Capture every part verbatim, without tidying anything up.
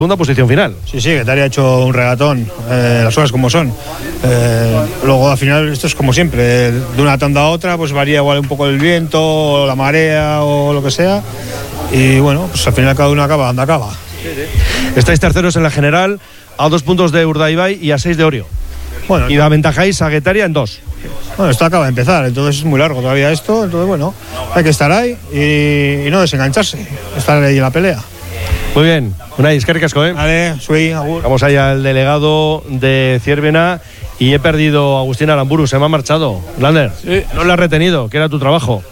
segunda posición final. Sí, sí, Getaria ha hecho un regatón, eh, las cosas como son. Eh, luego al final esto es como siempre, de una tanda a otra pues varía igual un poco el viento, o la marea o lo que sea. Y bueno, pues al final cada uno acaba donde acaba. Estáis terceros en la general, a dos puntos de Urdaibai y a seis de Orio. Bueno, y aventajáis a Getaria en dos. Bueno, esto acaba de empezar, entonces es muy largo todavía esto, entonces bueno, hay que estar ahí y, y no desengancharse, estar ahí en la pelea. Muy bien, Unai, eskerrik asko, ¿eh? Vale, soy Agur. Vamos allá al delegado de Ciervena y he perdido a Agustín Aramburu, se me ha marchado. Lander, sí. No le has retenido, que era tu trabajo.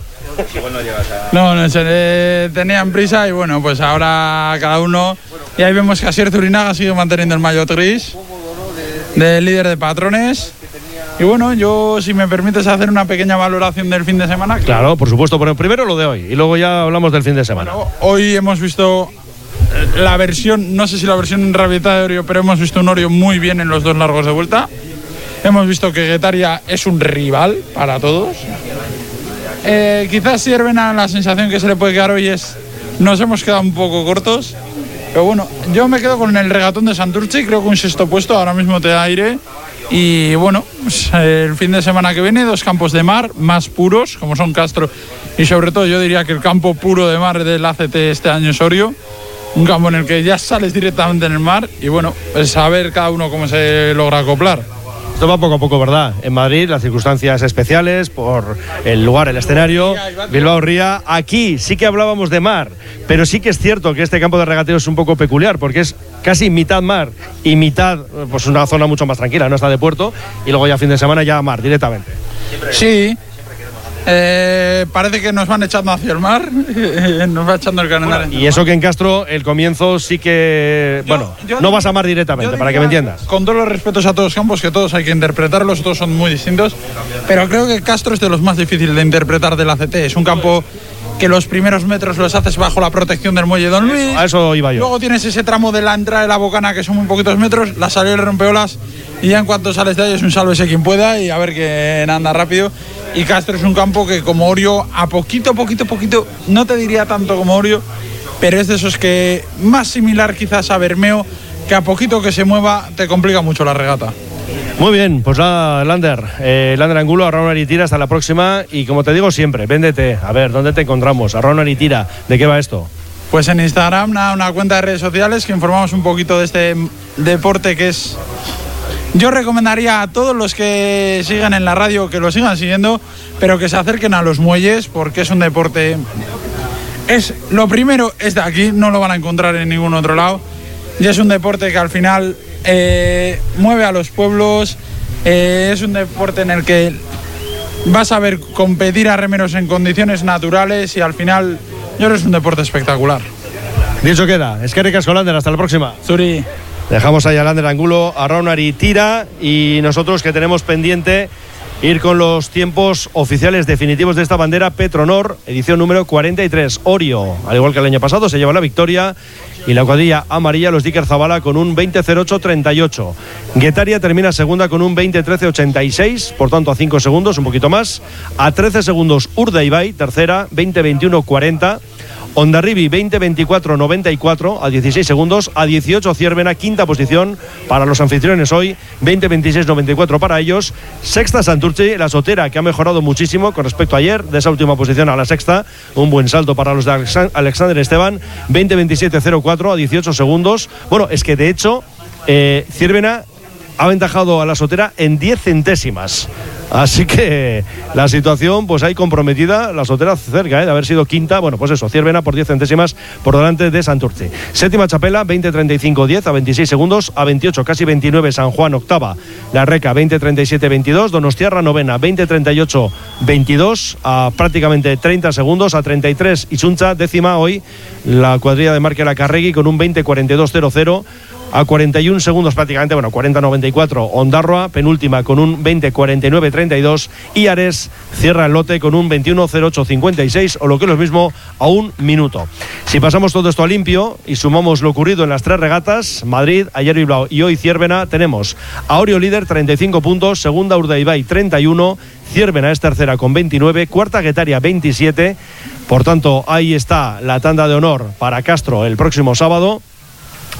No, no se le tenían prisa y bueno, pues ahora cada uno. Y ahí vemos que Asier Zurinaga sigue manteniendo el maillot gris de líder de patrones. Y bueno, yo, si me permites hacer una pequeña valoración del fin de semana. Claro, por supuesto, pero primero lo de hoy y luego ya hablamos del fin de semana. Bueno, hoy hemos visto la versión, no sé si la versión rabietada de Orio, pero hemos visto un Orio muy bien en los dos largos de vuelta. Hemos visto que Getaria es un rival para todos. Eh, quizás Ciervena, la sensación que se le puede quedar hoy es nos hemos quedado un poco cortos, pero bueno, yo me quedo con el regatón de Santurce, creo que un sexto puesto ahora mismo te da aire. Y bueno, pues el fin de semana que viene dos campos de mar más puros como son Castro y sobre todo yo diría que el campo puro de mar del A C T este año es Orio, un campo en el que ya sales directamente en el mar y bueno, pues a ver cada uno cómo se logra acoplar. Esto va poco a poco, ¿verdad? En Madrid las circunstancias especiales por el lugar, el escenario, Bilbao Ría. Aquí sí que hablábamos de mar, pero sí que es cierto que este campo de regateo es un poco peculiar porque es casi mitad mar y mitad, pues una zona mucho más tranquila, no está de puerto, y luego ya fin de semana ya mar directamente. Sí. Eh, parece que nos van echando hacia el mar, nos va echando el calendario. Bueno, y eso que en Castro el comienzo sí que, yo, bueno, yo, no vas a mar directamente, para que me entiendas. Con todos los respetos a todos los campos, que todos hay que interpretarlos, todos son muy distintos, pero creo que Castro es de los más difíciles de interpretar del A C T. Es un campo que los primeros metros los haces bajo la protección del muelle Don Luis. A eso iba yo. Luego tienes ese tramo de la entrada de la Bocana que son muy poquitos metros, la salida del rompeolas y ya en cuanto sales de ahí es un sálvese quien pueda y a ver quién anda rápido. Y Castro es un campo que como Orio a poquito, poquito, poquito, no te diría tanto como Orio, pero es de esos que más similar quizás a Bermeo, que a poquito que se mueva te complica mucho la regata. Muy bien, pues nada, Lander, eh, Lander Angulo, Arraun Aritira, hasta la próxima. Y como te digo siempre, véndete, a ver, ¿dónde te encontramos? Arraun Aritira, ¿de qué va esto? Pues en Instagram, una, una cuenta de redes sociales que informamos un poquito de este deporte que es... Yo recomendaría a todos los que sigan en la radio que lo sigan siguiendo, pero que se acerquen a los muelles porque es un deporte... Es, lo primero es de aquí, no lo van a encontrar en ningún otro lado. Y es un deporte que al final eh, mueve a los pueblos, eh, es un deporte en el que vas a ver competir a remeros en condiciones naturales y al final yo creo que es un deporte espectacular. Dicho queda, eskerrik asko, Lander, hasta la próxima. Zuri. Dejamos ahí a Lander Angulo, a Arraun Aritira y nosotros que tenemos pendiente ir con los tiempos oficiales definitivos de esta bandera Petronor, edición número cuarenta y tres. Orio, al igual que el año pasado, se lleva la victoria y la cuadrilla amarilla, los Dicker Zabala, con un veinte cero ocho treinta y ocho. Getaria termina segunda con un veinte trece ochenta y seis, por tanto a cinco segundos, un poquito más. A trece segundos Urdaibai, tercera, veinte veintiuno cuarenta. Hondarribi veinte veinticuatro noventa y cuatro a dieciséis segundos, a dieciocho Ciervena, quinta posición para los anfitriones hoy, veinte veintiséis noventa y cuatro para ellos. Sexta Santurce, la Sotera, que ha mejorado muchísimo con respecto a ayer, de esa última posición a la sexta, un buen salto para los de Alexander Esteban, veinte veintisiete cero cuatro a dieciocho segundos. Bueno, es que de hecho eh, Ciervena ha aventajado a la Sotera en diez centésimas. Así que la situación, pues ahí comprometida, la Sotera cerca ¿eh? de haber sido quinta. Bueno, pues eso, Ciervena por diez centésimas por delante de Santurce. Séptima Chapela, veinte treinta y cinco diez a veintiséis segundos, a veintiocho, casi veintinueve San Juan, octava. La Reca, veinte treinta y siete veintidós, Donostiarra, novena, veinte treinta y ocho veintidós, a prácticamente treinta segundos, a treinta y tres Isuncha, décima hoy, la cuadrilla de Marque Lacarregui con un veinte cuarenta y dos cero cero. A cuarenta y un segundos prácticamente, bueno, cuarenta noventa y cuatro Ondarroa, penúltima con un veinte cuarenta y nueve treinta y dos, y Ares cierra el lote con un veintiuno cero ocho cincuenta y seis, o lo que es lo mismo, a un minuto. Si pasamos todo esto a limpio y sumamos lo ocurrido en las tres regatas, Madrid, ayer Bilbao y hoy Ciervena, tenemos a Orio líder treinta y cinco puntos, segunda Urdaibai treinta y uno, Ciervena es tercera con veintinueve, cuarta Getaria veintisiete, por tanto ahí está la tanda de honor para Castro el próximo sábado.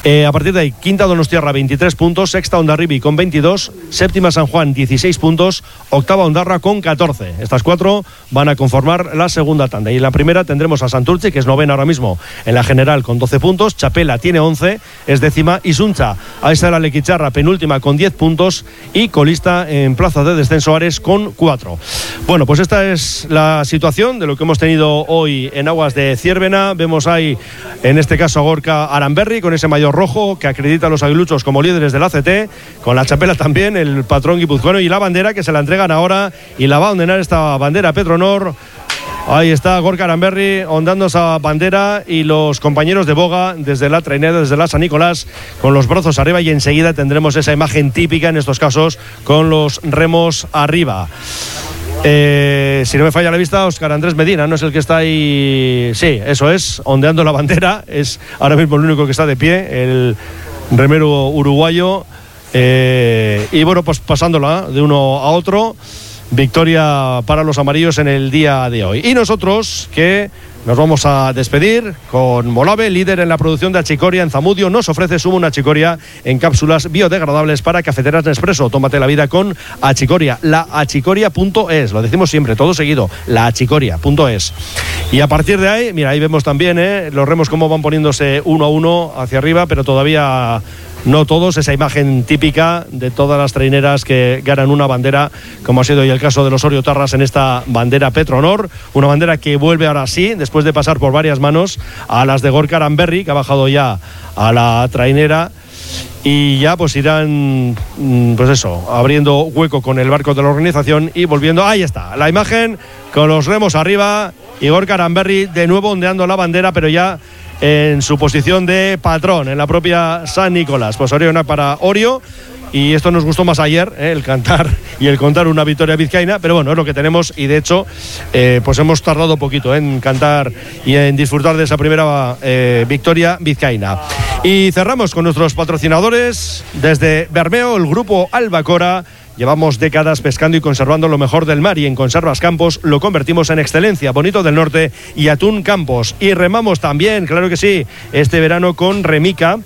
Eh, a partir de ahí, quinta Donostiarra, veintitrés puntos, sexta Hondarribia con veintidós, séptima San Juan, dieciséis puntos, octava Ondarra con catorce. Estas cuatro van a conformar la segunda tanda. Y en la primera tendremos a Santurce, que es novena ahora mismo en la general con doce puntos, Chapela tiene once, es décima, y Suncha, a esa la Lequicharra, penúltima con diez puntos, y colista en plaza de descenso Ares con cuatro. Bueno, pues esta es la situación de lo que hemos tenido hoy en aguas de Ziérbena. Vemos ahí, en este caso, a Gorka Aranberri con ese maillot rojo que acredita a los aguiluchos como líderes del A C T, con la chapela también, el patrón guipuzcoano, y la bandera que se la entregan ahora, y la va a ondear esta bandera Petronor. Ahí está Gorka Aranberri ondando esa bandera, y los compañeros de boga desde la trainera, desde la San Nicolás, con los brazos arriba, y enseguida tendremos esa imagen típica en estos casos con los remos arriba. Eh, si no me falla la vista, Óscar Andrés Medina, ¿no es el que está ahí? Sí, eso es, ondeando la bandera, es ahora mismo el único que está de pie, el remero uruguayo. Eh, y bueno, pues pasándola de uno a otro, victoria para los amarillos en el día de hoy. Y nosotros, que nos vamos a despedir con Molave, líder en la producción de achicoria en Zamudio, nos ofrece Sumo una achicoria en cápsulas biodegradables para cafeteras Nespresso. Tómate la vida con achicoria, la achicoria punto es, lo decimos siempre, todo seguido, la achicoria punto es. Y a partir de ahí, mira, ahí vemos también eh, los remos cómo van poniéndose uno a uno hacia arriba, pero todavía no todos, esa imagen típica de todas las traineras que ganan una bandera, como ha sido hoy el caso de los Oriotarras en esta bandera Petronor, una bandera que vuelve ahora sí, después de pasar por varias manos, a las de Gorka Aranberri, que ha bajado ya a la trainera, y ya pues irán, pues eso, abriendo hueco con el barco de la organización y volviendo. Ahí está, la imagen con los remos arriba, y Gorka Aranberri de nuevo ondeando la bandera, pero ya en su posición de patrón en la propia San Nicolás. Pues Oriona para Orio, y esto nos gustó más ayer, ¿eh? El cantar y el contar una victoria vizcaína, pero bueno, es lo que tenemos, y de hecho eh, pues hemos tardado poquito ¿eh? en cantar y en disfrutar de esa primera eh, victoria vizcaína. Y cerramos con nuestros patrocinadores. Desde Bermeo, el grupo Albacora. Llevamos décadas pescando y conservando lo mejor del mar, y en Conservas Campos lo convertimos en excelencia. Bonito del Norte y Atún Campos. Y remamos también, claro que sí, este verano con Remica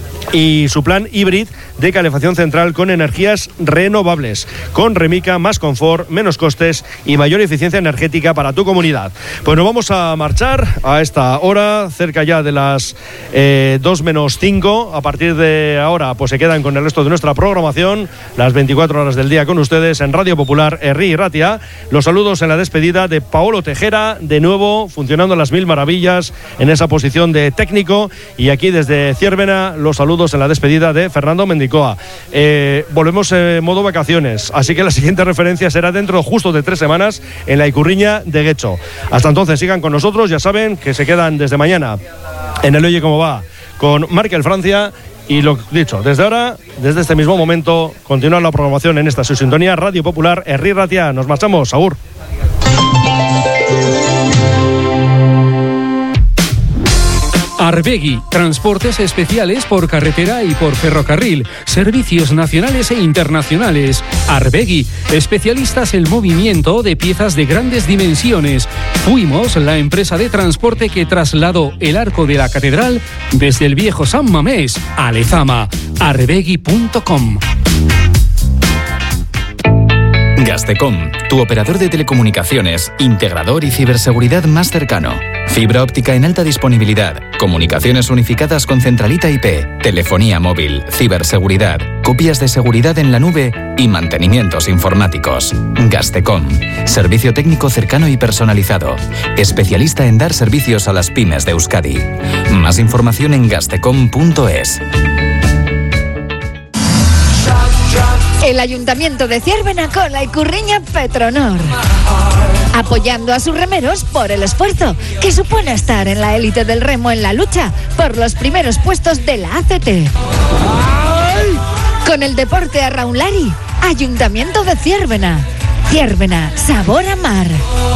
y su plan híbrido de calefacción central con energías renovables. Con Remica, más confort, menos costes y mayor eficiencia energética para tu comunidad. Pues nos vamos a marchar a esta hora, cerca ya de las eh, dos menos cinco. A partir de ahora pues se quedan con el resto de nuestra programación, las veinticuatro horas del día con ustedes en Radio Popular Herri y Ratia. Los saludos en la despedida de Paolo Tejera, de nuevo funcionando a las mil maravillas en esa posición de técnico, y aquí desde Ziérbena los saludos en la despedida de Fernando Mendicoa. Eh, volvemos en modo vacaciones, así que la siguiente referencia será dentro justo de tres semanas en la Icurriña de Guecho. Hasta entonces sigan con nosotros, ya saben que se quedan desde mañana en el Oye Cómo Va con Markel Francia, y lo dicho, desde ahora, desde este mismo momento, continuar la programación en esta su sintonía Radio Popular Herri Ratia. Nos marchamos, agur. Arbegui, transportes especiales por carretera y por ferrocarril, servicios nacionales e internacionales. Arbegui, especialistas en movimiento de piezas de grandes dimensiones. Fuimos la empresa de transporte que trasladó el arco de la catedral desde el viejo San Mamés a Lezama. arbegui punto com. Gastecom, tu operador de telecomunicaciones, integrador y ciberseguridad más cercano. Fibra óptica en alta disponibilidad, comunicaciones unificadas con centralita I P, telefonía móvil, ciberseguridad, copias de seguridad en la nube y mantenimientos informáticos. Gastecom, servicio técnico cercano y personalizado, especialista en dar servicios a las pymes de Euskadi. Más información en gastecom punto es. El Ayuntamiento de Ziérbena con la Icurriña Petronor, apoyando a sus remeros por el esfuerzo que supone estar en la élite del remo en la lucha por los primeros puestos de la A C T. Con el deporte a Raunlari, Ayuntamiento de Ziérbena. Ziérbena, sabor a mar.